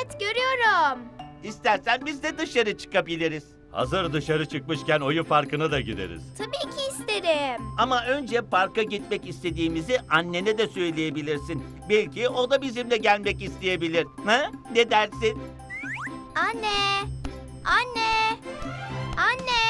Evet, görüyorum. İstersen biz de dışarı çıkabiliriz. Hazır dışarı çıkmışken oyun parkına da gideriz. Tabii ki isterim. Ama önce parka gitmek istediğimizi annene de söyleyebilirsin. Belki o da bizimle gelmek isteyebilir. Ha? Ne dersin? Anne! Anne! Anne!